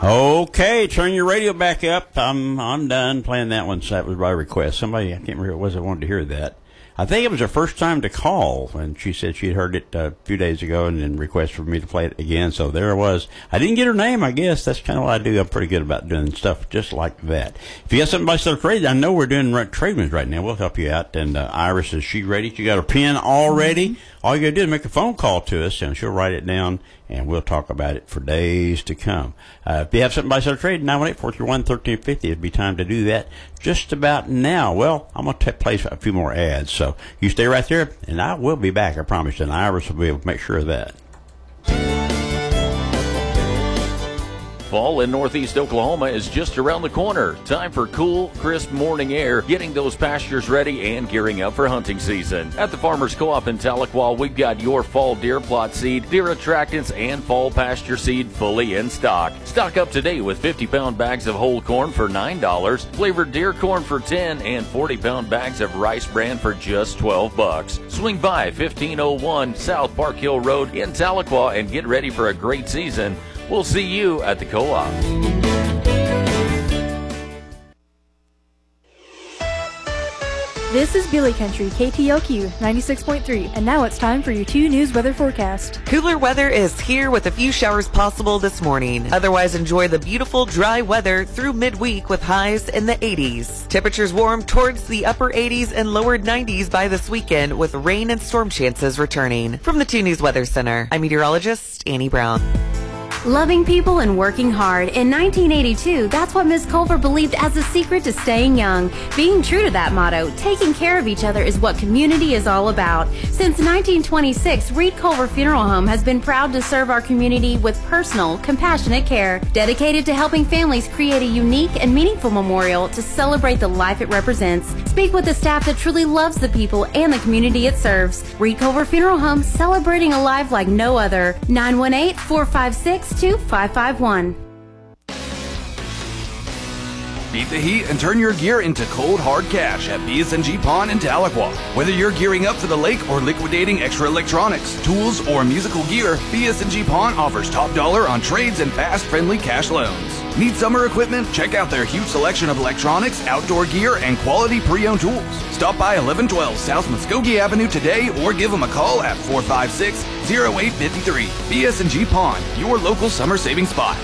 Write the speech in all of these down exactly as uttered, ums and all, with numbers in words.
Okay, turn your radio back up. I'm I'm done playing that one. So that was by request. Somebody, I can't remember who it was that wanted to hear that. I think it was her first time to call, and she said she'd heard it uh, a few days ago and then requested for me to play it again. So there it was. I didn't get her name, I guess. That's kind of what I do. I'm pretty good about doing stuff just like that. If you got something by Southern Trade, I know we're doing trade winds right now. We'll help you out. And uh, Iris, is she ready? She got her pen all ready? All you got to do is make a phone call to us, and she'll write it down, and we'll talk about it for days to come. Uh, if you have something by Southern Trade, nine one eight, four three one, one three five zero. It'd be time to do that just about now. Well, I'm going to play a few more ads, so you stay right there, and I will be back, I promise you, and Iris will be able to make sure of that. Fall in northeast Oklahoma is just around the corner. Time for cool, crisp morning air, getting those pastures ready and gearing up for hunting season. At the Farmers Co-op in Tahlequah, we've got your fall deer plot seed, deer attractants, and fall pasture seed fully in stock. Stock up today with fifty-pound bags of whole corn for nine dollars, flavored deer corn for ten dollars, and forty-pound bags of rice bran for just twelve bucks. Swing by fifteen oh one South Park Hill Road in Tahlequah and get ready for a great season. We'll see you at the co-op. This is Billy Country, K T L Q ninety-six point three, and now it's time for your two News weather forecast. Cooler weather is here with a few showers possible this morning. Otherwise, enjoy the beautiful dry weather through midweek with highs in the eighties. Temperatures warm towards the upper eighties and lower nineties by this weekend with rain and storm chances returning. From the two News Weather Center, I'm meteorologist Annie Brown. Loving people and working hard. In nineteen eighty-two, that's what Miz Culver believed as the secret to staying young. Being true to that motto, taking care of each other is what community is all about. Since nineteen twenty-six, Reed Culver Funeral Home has been proud to serve our community with personal, compassionate care, dedicated to helping families create a unique and meaningful memorial to celebrate the life it represents. Speak with the staff that truly loves the people and the community it serves. Reed Culver Funeral Home, celebrating a life like no other. nine one eight, four five six, two five five one. Beat the heat and turn your gear into cold, hard cash at B S N G Pawn in Tahlequah. Whether you're gearing up for the lake or liquidating extra electronics, tools, or musical gear, B S N G Pawn offers top dollar on trades and fast, friendly cash loans. Need summer equipment? Check out their huge selection of electronics, outdoor gear, and quality pre-owned tools. Stop by eleven twelve South Muskogee Avenue today or give them a call at four five six, oh eight five three. B S N G Pawn, your local summer saving spot.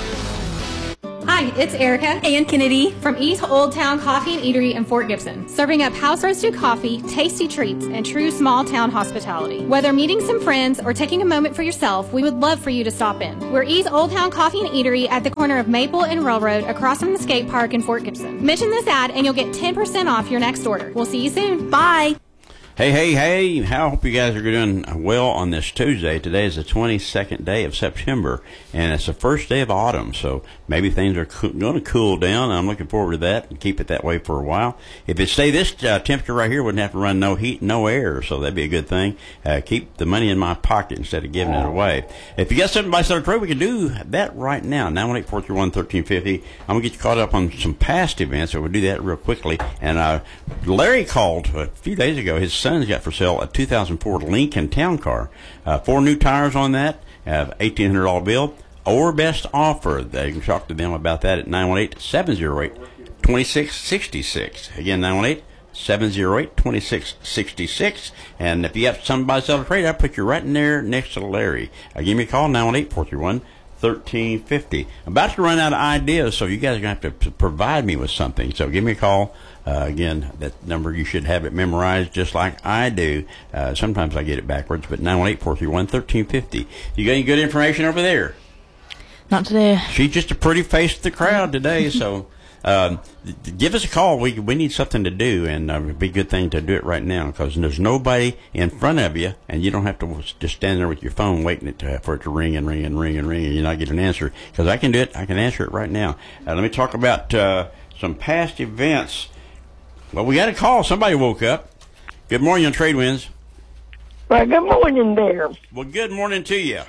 Hi, it's Erica And Kennedy from East Old Town Coffee and Eatery in Fort Gibson, serving up house-roasted coffee, tasty treats, and true small-town hospitality. Whether meeting some friends or taking a moment for yourself, we would love for you to stop in. We're East Old Town Coffee and Eatery at the corner of Maple and Railroad across from the skate park in Fort Gibson. Mention this ad and you'll get ten percent off your next order. We'll see you soon. Bye. Hey, hey, hey, I hope you guys are doing well on this Tuesday. Today is the twenty-second day of September, and it's the first day of autumn, so maybe things are co- going to cool down. I'm looking forward to that and keep it that way for a while. If it stay this uh, temperature right here, wouldn't have to run no heat, no air, so that'd be a good thing. Uh, keep the money in my pocket instead of giving it away. If you got something by Southern Trade, we can do that right now. nine one eight, four three one, one three five zero. I'm going to get you caught up on some past events, so we'll do that real quickly. And uh, Larry called a few days ago. His son's got for sale a two thousand four Lincoln Town Car. Uh, four new tires on that, uh, eighteen hundred dollars bill, or best offer. They can talk to them about that at nine one eight, seven oh eight, two six six six. Again, nine one eight, seven oh eight, two six six six. And if you have something by Southern Trade, I'll put you right in there next to Larry. Uh, give me a call, nine one eight, four three one, one three five zero. I'm about to run out of ideas, so you guys are going to have to provide me with something. So give me a call. Uh, again, that number, you should have it memorized just like I do. Uh, sometimes I get it backwards, but nine one eight, four three one, one three five zero. You got any good information over there? Not today. She's just a pretty face of the crowd today, so um, give us a call. We we need something to do, and uh, it'd be a good thing to do it right now because there's nobody in front of you, and you don't have to just stand there with your phone waiting it to, for it to ring and ring and ring and ring, and you not get an answer. Because I can do it. I can answer it right now. Uh, let me talk about uh, some past events. Well, we got a call. Somebody woke up. Good morning on Trade Winds. Well, good morning there. Well, good morning to you.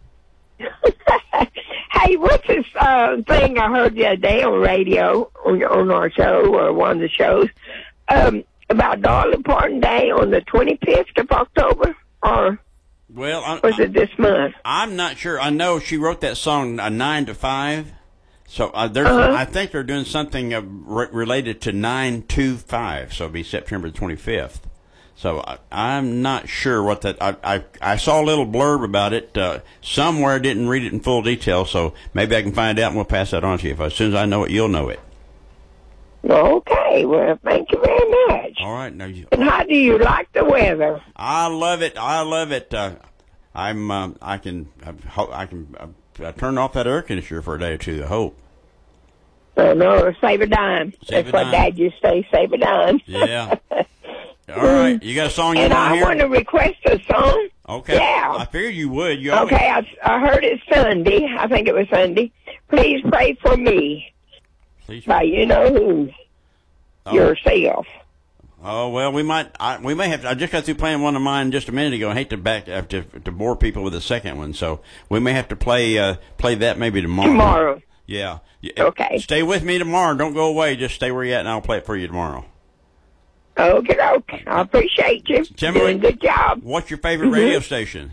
Hey, what's this uh, thing I heard the other day on radio, on, on our show, or one of the shows, um, about Dolly Parton Day on the twenty-fifth of October? Or well, I, was it this month? I'm not sure. I know she wrote that song uh, nine to five. So uh, there's, Uh-huh. I think they're doing something uh, re- related to nine two five, so it'll be September twenty-fifth. So I, I'm not sure what that. I, I I saw a little blurb about it uh, somewhere. Didn't read it in full detail, so maybe I can find out and we'll pass that on to you. If as soon as I know it, you'll know it. Okay, well, thank you very much. All right, now you. And how do you like the weather? I love it. I love it. Uh, I'm. Um, I can. I, I can. Uh, I turn off that air conditioner for a day or two. I hope. Uh, no, save a dime. Save That's a what dime. Dad used to say, save a dime. Yeah. All right. You got a song you And want to I hear? want to request a song. Okay. Yeah. I figured you would. You always, Okay, I, I heard it Sunday. I think it was Sunday. Please pray for me. Please. By you know who. Oh. Yourself. Oh well, we might. I, we may have. To, I just got through playing one of mine just a minute ago. I hate to back uh, to to bore people with the second one, so we may have to play uh, play that maybe tomorrow. Tomorrow. Yeah. Okay. Stay with me tomorrow. Don't go away. Just stay where you're at, and I'll play it for you tomorrow. Okay, okay. I appreciate you. Tell me, doing a good job. What's your favorite Mm-hmm. radio station?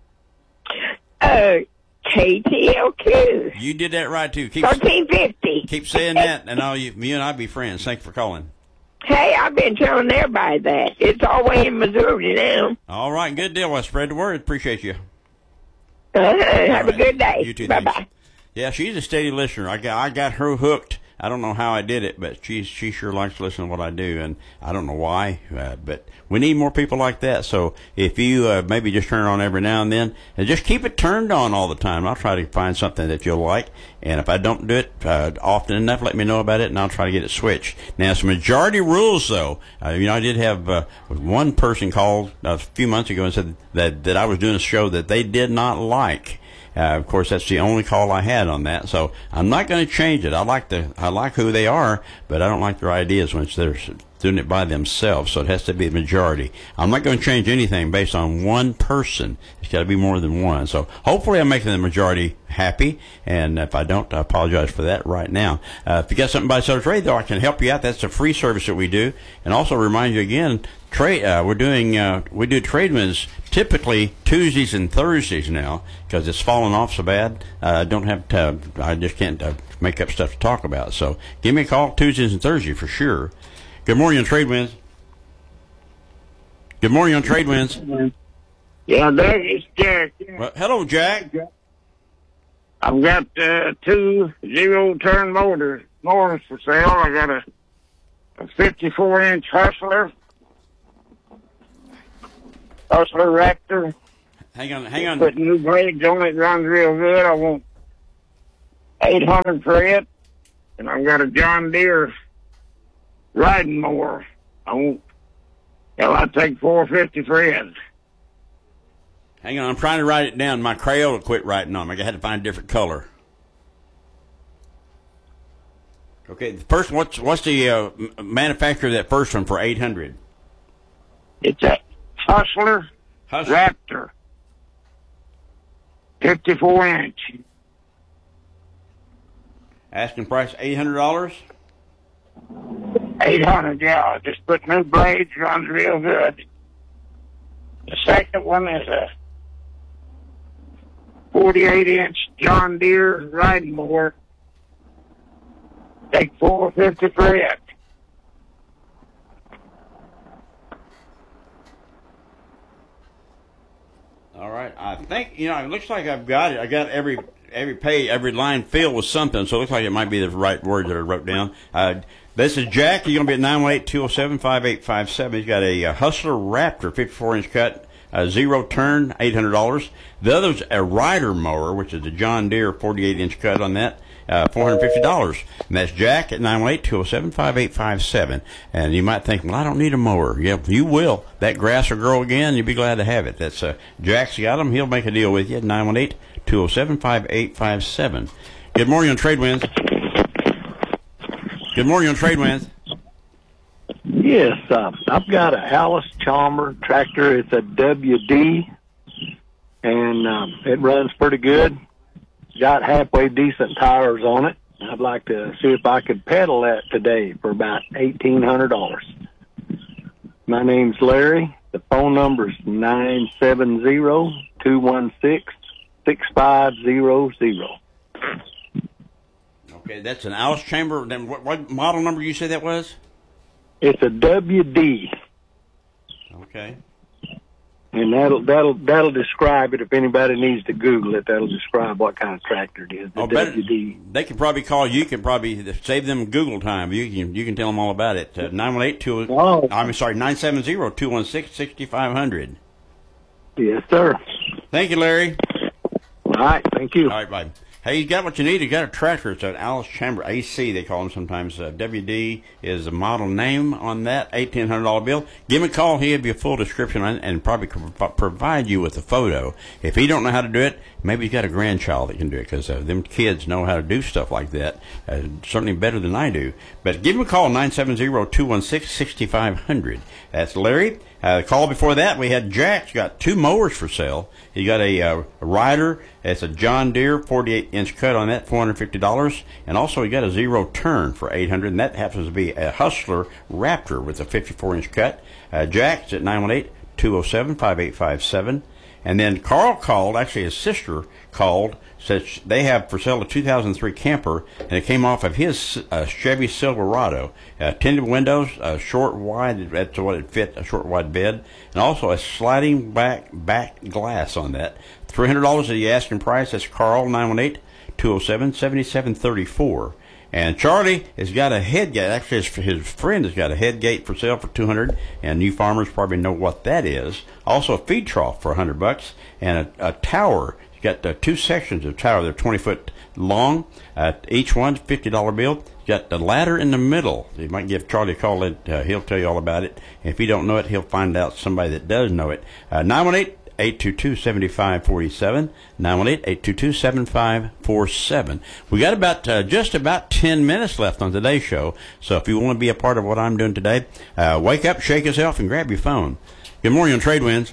Uh, K T L Q. You did that right too. Keep thirteen fifty. keep saying that, and I'll you, me and I be friends. Thanks for calling. Hey, I've been telling everybody that. It's all the way in Missouri now. All right, good deal. I'll spread the word. Appreciate you. Uh-huh. Have All a right. good day. You too. Bye-bye. Thanks. Yeah, she's a steady listener. I got I got her hooked. I don't know how I did it, but she she sure likes to listen to what I do, and I don't know why. Uh, but we need more people like that. So if you uh, maybe just turn it on every now and then, and just keep it turned on all the time. I'll try to find something that you'll like, and if I don't do it uh, often enough, let me know about it, and I'll try to get it switched. Now, some majority rules, though. Uh, you know, I did have uh, one person called a few months ago and said that that I was doing a show that they did not like. Uh, of course, that's the only call I had on that, so I'm not going to change it. I like the I like who they are, but I don't like their ideas when they're doing it by themselves. So it has to be a majority. I'm not going to change anything based on one person. It's got to be more than one. So hopefully, I'm making the majority happy. And if I don't, I apologize for that right now. Uh, if you got something by Southern Trade, though, I can help you out. That's a free service that we do, and also remind you again. Trade. Uh, we're doing. Uh, we do trade winds typically Tuesdays and Thursdays now because it's fallen off so bad. Uh, I don't have to. I just can't uh, make up stuff to talk about. So give me a call Tuesdays and Thursdays for sure. Good morning on Trade Winds. Good morning on Trade Winds. Yeah, there is Jack. Well, hello, Jack. I've got uh, two zero-turn motors, motors for sale. I got a, a fifty-four inch Hustler, Hustler Raptor. Hang on, hang on. Put new blades on it, runs real good. I want eight hundred for it. And I've got a John Deere riding mower. I won't, hell, I'd take four fifty for it. Hang on, I'm trying to write it down. My Crayola quit writing on me. I had to find a different color. Okay, the first, what's what's the uh, manufacturer of that first one for eight hundred? It's a Hustler, Hustler. Raptor, fifty-four inch. Asking price eight hundred dollars. eight hundred, yeah. Just put new blades, runs real good. The second one is a forty-eight inch John Deere riding mower. Take four fifty for it. All right, I think you know. It looks like I've got it. I got every every page, every line filled with something. So it looks like it might be the right words that I wrote down. Uh, this is Jack. He's going to be at nine one eight, two oh seven, five eight five seven. He's got a, uh Hustler Raptor, fifty-four inch cut, uh, zero turn, eight hundred dollars. The other's a Rider mower, which is a John Deere forty-eight inch cut on that. Uh, four hundred fifty dollars. And that's Jack at nine one eight, two oh seven, five eight five seven. And you might think, well, I don't need a mower. Yeah, you will. That grass will grow again. You'll be glad to have it. That's uh, Jack's got them. He'll make a deal with you at nine one eight, two oh seven, five eight five seven. Good morning on Trade Winds. Good morning on Trade Winds. Yes, uh, I've got a Alice Chalmer tractor. It's a W D, and um, it runs pretty good. Got halfway decent tires on it. I'd like to see if I could pedal that today for about eighteen hundred dollars. My name's Larry. The phone number is nine seven zero, two one six, six five zero zero. Okay, that's an Alice Chamber. Then what, what model number you said that was? It's a W D. Okay. And that'll that'll that'll describe it. If anybody needs to Google it, that'll describe what kind of tractor it is. The I'll W D. Bet they can probably call you. Can probably save them Google time. You can you can tell them all about it. Uh, nine one eight two. Oh. I'm sorry, nine seven zero two one six sixty five hundred. Yes, sir. Thank you, Larry. All right, thank you. All right, bye. Hey, you got what you need. You got a tractor. It's an Alice Chamber A C, they call them sometimes. Uh, W D is the model name on that eighteen hundred dollar bill. Give him a call. He'll give you a full description on it and probably can provide you with a photo. If he don't know how to do it, maybe he's got a grandchild that can do it, because uh, them kids know how to do stuff like that, uh, certainly better than I do. But give him a call, nine seven zero two one six six five zero zero. That's Larry. Uh, the call before that, we had Jack's got two mowers for sale. He got a, uh, a rider. It's a John Deere forty-eight inch cut on that, four hundred fifty dollars. And also he got a zero turn for eight hundred dollars, and that happens to be a Hustler Raptor with a fifty-four inch cut. Uh, Jack's at nine one eight two oh seven five eight five seven. And then Carl called, actually his sister called, said they have for sale a two thousand three camper, and it came off of his uh, Chevy Silverado. Uh, tinted windows, a short wide, that's what it fit, a short wide bed, and also a sliding back back glass on that. three hundred dollars is the asking price. That's Carl, nine one eight two oh seven seven seven three four. And Charlie has got a head gate. Actually, his, his friend has got a head gate for sale for two hundred dollars, and new farmers probably know what that is. Also, a feed trough for one hundred bucks, and a, a tower. He's got uh, two sections of tower. They're twenty foot long. Uh, each one's fifty dollar bill. He's got the ladder in the middle. You might give Charlie a call. And, uh, he'll tell you all about it. And if you don't know it, he'll find out somebody that does know it. Uh, nine one eight eight two two seven five four seven, nine one eight eight two two seven five four seven. We got about uh, just about ten minutes left on today's show, so if you want to be a part of what I'm doing today, uh, wake up, shake yourself, and grab your phone. Good morning on Trade Winds.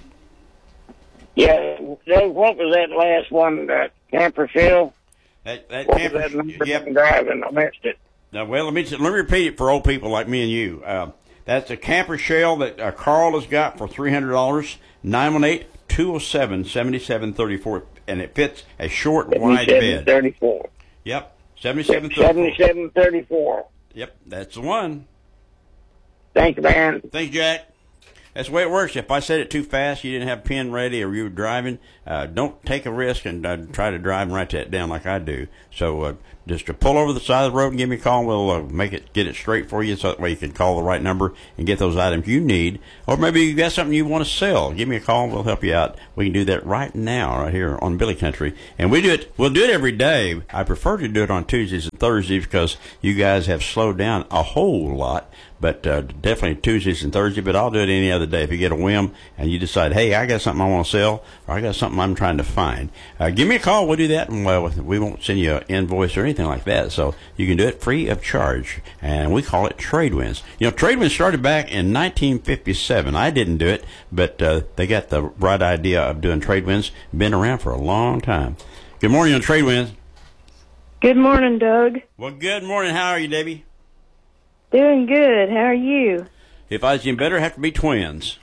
Yeah, Dave, what was that last one, that camper shell? That, that what camper, was that number yep. driving? I missed it. Now, well, let me let me repeat it for old people like me and you. Uh, that's a camper shell that uh, Carl has got for three hundred dollars, nine one eight two oh seven seven seven three four, and it fits a short, wide bed. thirty-four. Yep, seventy-seven thirty-four. seventy-seven thirty-four. Yep, that's the one. Thank you, man. Thanks, Jack. That's the way it works. If I said it too fast, you didn't have a pen ready, or you were driving, uh, don't take a risk and uh, try to drive and write that down like I do. So uh, just to pull over the side of the road and give me a call, and we'll uh, make it get it straight for you, so that way you can call the right number and get those items you need. Or maybe you got something you want to sell. Give me a call, and we'll help you out. We can do that right now, right here on Billy Country, and we do it. We'll do it every day. I prefer to do it on Tuesdays and Thursdays because you guys have slowed down a whole lot. But uh, definitely Tuesdays and Thursdays, but I'll do it any other day. If you get a whim and you decide, hey, I got something I want to sell, or I got something I'm trying to find, uh, give me a call. We'll do that, and well, we won't send you an invoice or anything like that. So you can do it free of charge, and we call it Trade Winds. You know, Trade Winds started back in nineteen fifty-seven. I didn't do it, but uh, they got the right idea of doing Trade Winds. Been around for a long time. Good morning on Trade Winds. Good morning, Doug. Well, good morning. How are you, Debbie? Doing good. How are you? If I was you better, have to be twins.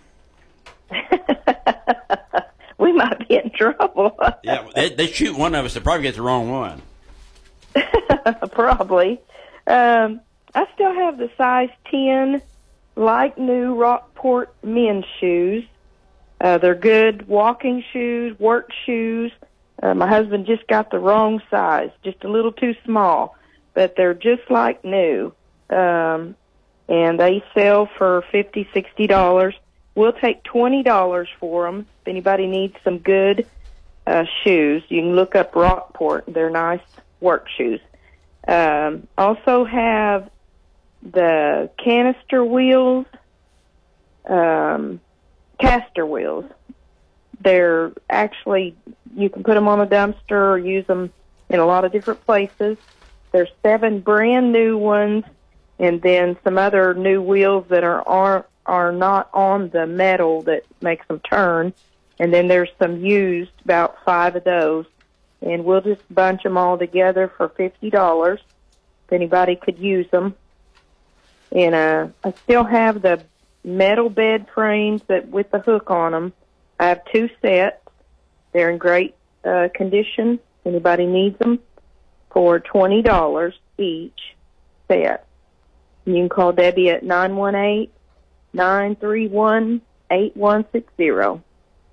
We might be in trouble. Yeah, they, they shoot one of us. They probably get the wrong one. Probably. Um, I still have the size ten, like new Rockport men's shoes. Uh, they're good walking shoes, work shoes. Uh, my husband just got the wrong size, just a little too small, but they're just like new. Um, and they sell for fifty dollars, sixty dollars. We'll take twenty dollars for them. If anybody needs some good uh, shoes, you can look up Rockport. They're nice work shoes. Um, also have the canister wheels, um, caster wheels. They're actually, you can put them on a dumpster or use them in a lot of different places. There's seven brand new ones, and then some other new wheels that are are, are not on the metal that makes them turn. And then there's some used, about five of those. And we'll just bunch them all together for fifty dollars if anybody could use them. And uh, I still have the metal bed frames that with the hook on them. I have two sets. They're in great uh, condition. Anybody needs them for twenty dollars. each set. You can call Debbie at nine one eight, nine three one, eight one six zero.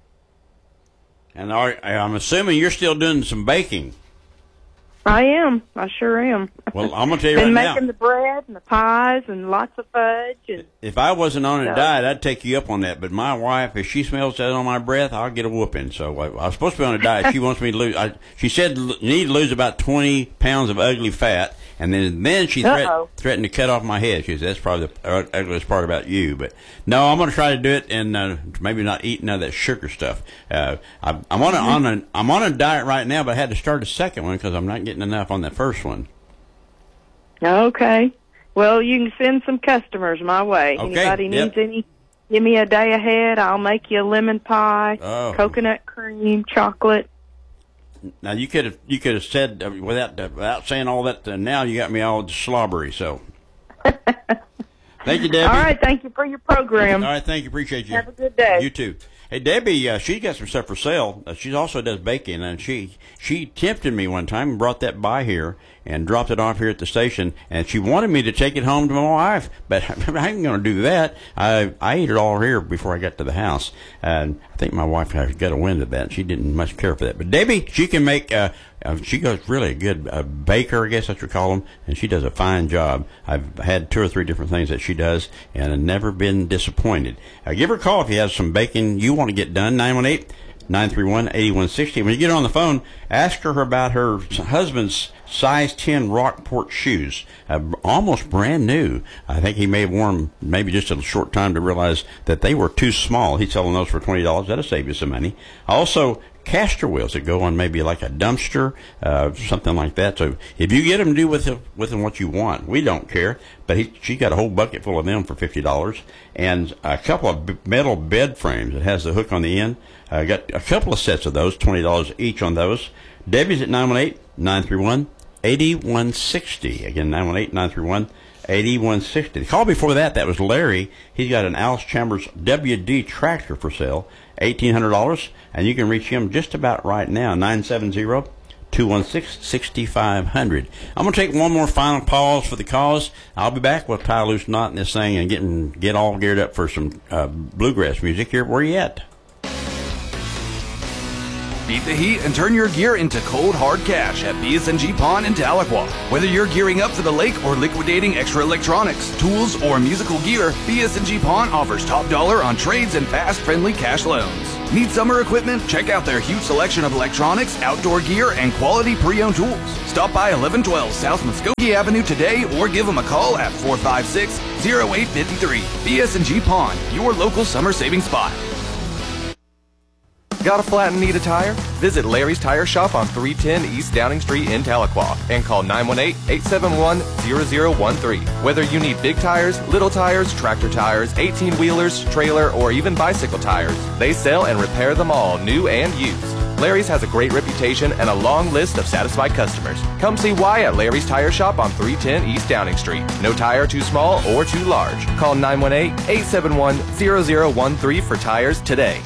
And are, I'm assuming you're still doing some baking. I am. I sure am. Well, I'm going to tell you Been right now. making the bread and the pies and lots of fudge. And If I wasn't on a No. diet, I'd take you up on that. But my wife, if she smells that on my breath, I'll get a whooping. So I, I was supposed to be on a diet. She wants me to lose. I, she said you need to lose about twenty pounds of ugly fat, and then then she threat, Uh-oh. threatened to cut off my head. She said that's probably the uh, ugliest part about you. But no, I'm going to try to do it, and uh, maybe not eat none of that sugar stuff. Uh, I, I'm on a, on a I'm on a diet right now, but I had to start a second one because I'm not getting enough on that first one. Okay. Well, you can send some customers my way. Okay, Anybody yep. needs any, give me a day ahead. I'll make you a lemon pie, Oh. coconut cream, chocolate. Now you could have you could have said uh, without uh, without saying all that. Uh, now you got me all slobbery. So, thank you, Debbie. All right. Thank you for your program. All right, thank you. Appreciate you. Have a good day. You too. Hey, Debbie, uh, she got some stuff for sale. Uh, she also does baking, and she she tempted me one time and brought that by here and dropped it off here at the station, and she wanted me to take it home to my wife, but I ain't going to do that. I I ate it all here before I got to the house, and I think my wife got a wind of that, and she didn't much care for that. But Debbie, she can make, uh, uh, she goes really a good uh, baker, I guess that's what you call them, and she does a fine job. I've had two or three different things that she does, and I've never been disappointed. Uh, give her a call if you have some baking you want to get done, nine one eight, nine three one, eight one six zero. When you get her on the phone, ask her about her husband's size ten Rockport shoes, uh, almost brand new. I think he may have worn them maybe just a short time to realize that they were too small. He's selling those for twenty dollars. That'll save you some money. Also, caster wheels that go on maybe like a dumpster, uh, something like that. So if you get them, do with them, with them what you want. We don't care. But he, she got a whole bucket full of them for fifty dollars. And a couple of b- metal bed frames that has the hook on the end. I uh, got a couple of sets of those, twenty dollars each on those. Debbie's at nine one eight, nine three one, eight one six zero. Again, nine one eight, nine three one, eight one six zero. The call before that, that was Larry. He's got an Alice Chambers W D tractor for sale, eighteen hundred dollars. And you can reach him just about right now, nine seven zero, two one six, six five zero zero. I'm going to take one more final pause for the cause. I'll be back with tie a loose knot in this thing and getting, get all geared up for some uh, bluegrass music here. Where you at? Beat the heat and turn your gear into cold, hard cash at B S N G Pawn in Tahlequah. Whether you're gearing up for the lake or liquidating extra electronics, tools, or musical gear, B S N G Pawn offers top dollar on trades and fast, friendly cash loans. Need summer equipment? Check out their huge selection of electronics, outdoor gear, and quality pre-owned tools. Stop by eleven twelve South Muskogee Avenue today or give them a call at four five six, zero eight five three. B S N G Pawn, your local summer saving spot. Got a flat and need a tire? Visit Larry's Tire Shop on three ten East Downing Street in Tahlequah and call nine one eight, eight seven one, zero zero one three. Whether you need big tires, little tires, tractor tires, eighteen-wheelers, trailer, or even bicycle tires, they sell and repair them all, new and used. Larry's has a great reputation and a long list of satisfied customers. Come see why at Larry's Tire Shop on three ten East Downing Street. No tire too small or too large. Call nine one eight, eight seven one, zero zero one three for tires today.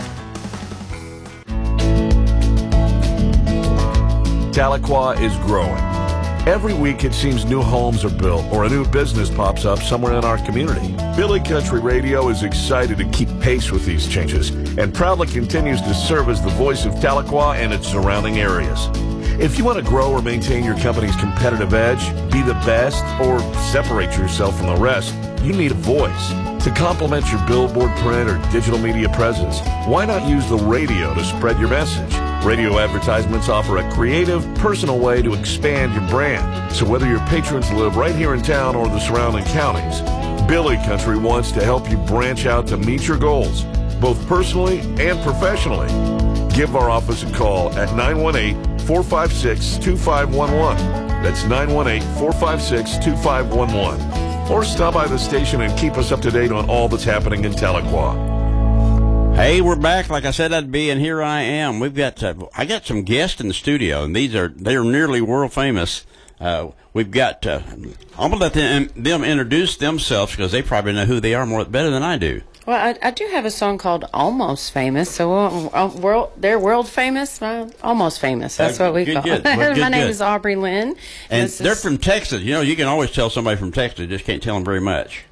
Tahlequah is growing. Every week it seems new homes are built or a new business pops up somewhere in our community. Billy Country Radio is excited to keep pace with these changes and proudly continues to serve as the voice of Tahlequah and its surrounding areas. If you want to grow or maintain your company's competitive edge, be the best, or separate yourself from the rest, you need a voice. To complement your billboard, print, or digital media presence, why not use the radio to spread your message? Radio advertisements offer a creative, personal way to expand your brand. So whether your patrons live right here in town or the surrounding counties, Billy Country wants to help you branch out to meet your goals, both personally and professionally. Give our office a call at nine one eight, four five six, two five one one. That's nine one eight, four five six, two five one one. Or stop by the station and keep us up to date on all that's happening in Tahlequah. Hey, we're back. Like I said I'd be, and here I am. We've got uh, I got some guests in the studio, and these are they are nearly world famous. Uh, we've got uh, I'm gonna let them them introduce themselves because they probably know who they are more better than I do. Well, I, I do have a song called "Almost Famous." So, uh, uh, world, they're world famous, uh, almost famous. That's Uh, what we good, call good. it. Well, good, My name good. is Aubrey Lynn, And this they're is- from Texas. You know, you can always tell somebody from Texas. You just can't tell them very much.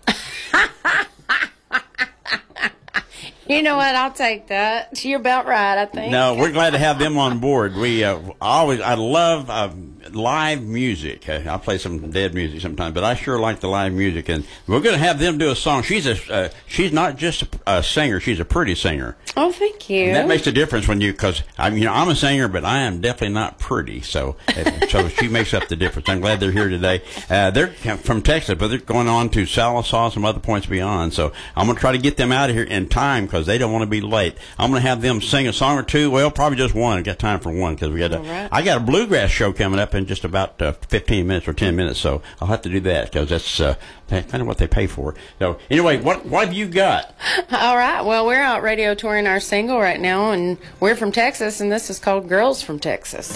You know what? I'll take that. You're about right, I think. No, we're glad to have them on board. We uh, always, I love uh, live music. Uh, I play some dead music sometimes, but I sure like the live music. And we're going to have them do a song. She's a, uh, she's not just a, a singer; she's a pretty singer. Oh, thank you. And that makes a difference when you, because I'm, you know, I'm a singer, but I am definitely not pretty. So, uh, so she makes up the difference. I'm glad they're here today. Uh, they're from Texas, but they're going on to Sallisaw, some other points beyond. So I'm going to try to get them out of here in time because they don't want to be late. I'm going to have them sing a song or two. Well, probably just one. I got time for one because we got. A, right. I got a bluegrass show coming up in just about uh, fifteen minutes or ten minutes. So I'll have to do that because that's uh, kind of what they pay for. So anyway, what what have you got? All right. Well, we're out radio touring our single right now, and we're from Texas, and this is called "Girls from Texas."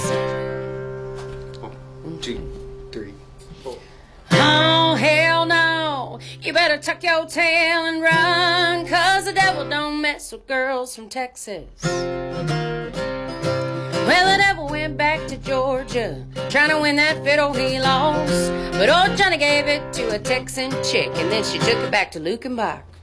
One, two, three, four. Oh, hell no. You better tuck your tail and run, 'cause the devil don't mess with girls from Texas. Well, the devil went back to Georgia, trying to win that fiddle he lost. But old Johnny gave it to a Texan chick, and then she took it back to Lukenbach.